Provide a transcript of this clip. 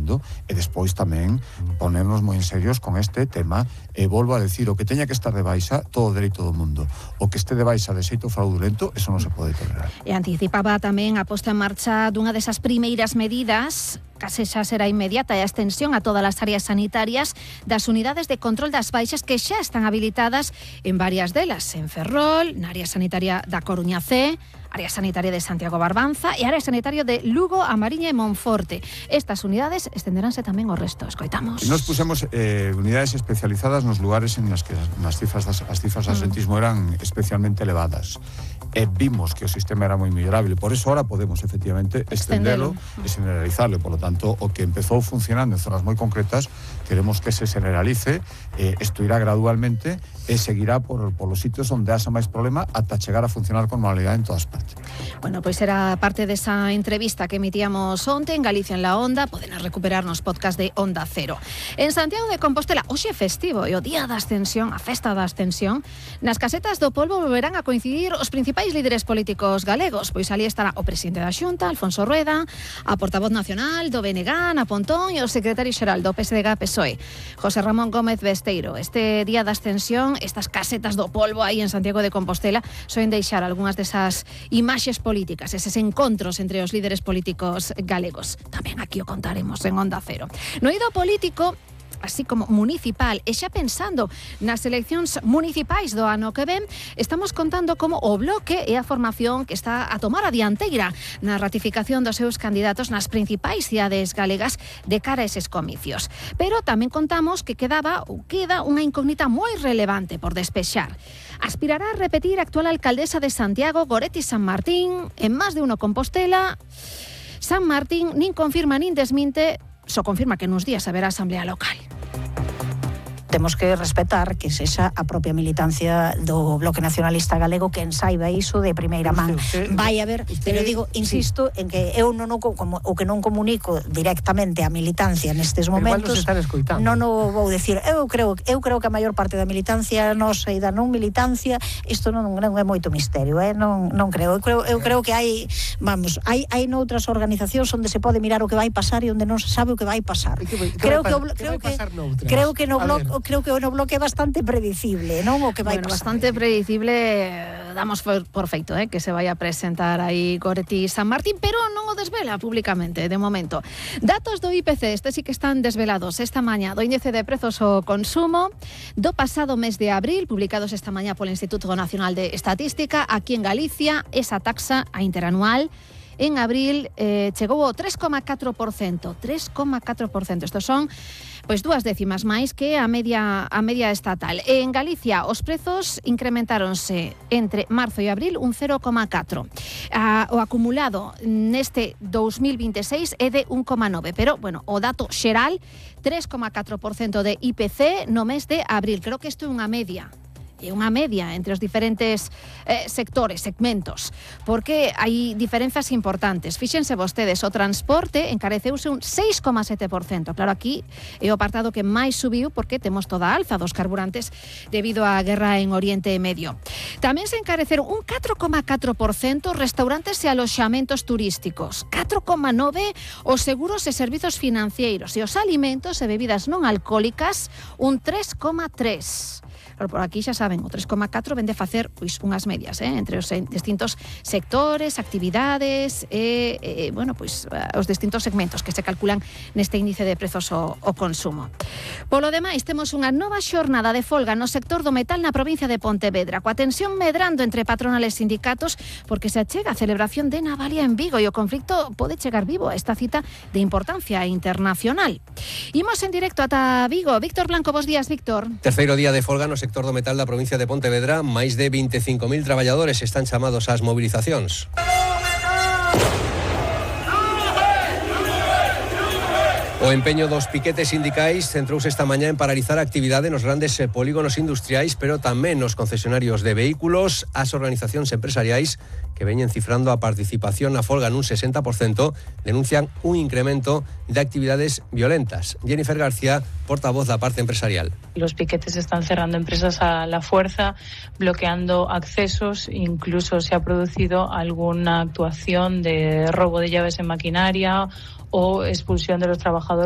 facendo, e despois tamén ponernos moi en serios con este tema. E volvo a decir, o que teña que estar de baixa, todo o dereito do mundo. O que este de baixa de xeito fraudulento, eso non se pode tolerar. E anticipaba tamén a posta en marcha dunha desas primeiras medidas, case xa será inmediata, e a extensión a todas as áreas sanitarias das unidades de control das baixas que xa están habilitadas en varias delas, en Ferrol, na área sanitaria da Coruña C, área sanitaria de Santiago Barbanza e área sanitaria de Lugo, A Mariña e Monforte. Estas unidades estenderánse tamén ao resto. Escoitamos. Nos pusemos unidades especializadas nos lugares en las que as cifras de absentismo eran especialmente elevadas. Vimos que o sistema era moi mellorable, por eso ahora podemos efectivamente extendelo e generalizarlo. Por lo tanto, o que empezou funcionando en zonas moi concretas, queremos que se generalice, isto irá gradualmente e seguirá por los sitios onde haxa máis problema ata chegar a funcionar con normalidade en todas partes. Bueno, pois era parte desa entrevista que emitíamos onte en Galicia en la Onda. Poden recuperar nos podcast de Onda Cero. En Santiago de Compostela, hoxe é festivo e o día da Ascensión, a festa da Ascensión, nas casetas do Polvo volverán a coincidir os principais líderes políticos galegos. Pois ali estará o presidente da Xunta, Alfonso Rueda, a portavoz nacional do BNG, Ana Pontón, e o secretario xeral do PSDG-PSOE, José Ramón Gómez Besteiro. Este día da Ascensión, estas casetas do Polvo aí en Santiago de Compostela soen deixar algunhas desas imaxes políticas, eses encontros entre os líderes políticos galegos. Tamén aquí o contaremos en Onda Cero. No eido político, así como municipal, e xa pensando nas eleccións municipais do ano que ven, estamos contando como o Bloque é a formación que está a tomar a dianteira na ratificación dos seus candidatos nas principais cidades galegas de cara a eses comicios. Pero tamén contamos que queda unha incógnita moi relevante por despexar. Aspirará a repetir a actual alcaldesa de Santiago, Goretti San Martín, en máis de uno Compostela. San Martín nin confirma nin desminte, só confirma que nuns días haberá asamblea local. Temos que respetar que sexa a propia militancia do Bloque Nacionalista Galego quen saiba iso de primeira man. Vai haber, pero digo, insisto, en que eu non o que non comunico directamente a militancia nestes momentos, non o vou decir. Eu creo que a maior parte da militancia nosa e da non militancia, isto non é moito misterio, non creo. Eu creo que hai noutras organizacións onde se pode mirar o que vai pasar e onde non se sabe o que vai pasar. Creo que no Bloque é bastante predicible, non? O que vai pasar. Bastante predicible, damos por feito, que se vai a presentar aí Goretti San Martín, pero non o desvela públicamente, de momento. Datos do IPC, sí que están desvelados esta mañá, do índice de prezos ao consumo do pasado mes de abril, publicados esta mañá polo Instituto Nacional de Estatística, aquí en Galicia, esa taxa a interanual en abril chegou ao 3,4%. 3,4%. Estos son pois 2 décimas máis que a media estatal. En Galicia os prezos incrementáronse entre marzo e abril un 0,4. O acumulado neste 2026 é de 1,9, pero bueno, o dato xeral 3,4% de IPC no mes de abril. Creo que isto é unha media. É unha media entre os diferentes sectores, segmentos, porque hai diferenzas importantes. Fíxense vostedes, o transporte encareceuse un 6,7%. Claro, aquí é o apartado que máis subiu porque temos toda a alza dos carburantes debido á guerra en Oriente Medio. Tamén se encareceron un 4,4% restaurantes e aloxamentos turísticos, 4,9% os seguros e servizos financeiros e os alimentos e bebidas non alcohólicas un 3,3%. Pero por aquí xa saben, o 3,4 vende facer pois unhas medias entre os distintos sectores, actividades e os distintos segmentos que se calculan neste índice de prezos ao consumo. Polo demais, temos unha nova xornada de folga no sector do metal na provincia de Pontevedra, coa tensión medrando entre patronales e sindicatos porque se achega a celebración de Navalia en Vigo e o conflicto pode chegar vivo a esta cita de importancia internacional. Imos en directo ata Vigo. Víctor Blanco, bos días, Víctor. Terceiro día de folga no sector do metal da provincia de Pontevedra, máis de 25.000 traballadores están chamados ás mobilizacións. O empeño dos piquetes sindicais centrouse esta mañá en paralizar a actividade nos grandes polígonos industriais, pero tamén nos concesionarios de vehículos. As organizacións empresariais que veñen cifrando a participación na folga nun 60%, denuncian un incremento de actividades violentas. Jennifer García, portavoz da parte empresarial. Los piquetes están cerrando empresas a la fuerza, bloqueando accesos, incluso se ha producido alguna actuación de robo de llaves en maquinaria o expulsión de los trabajadores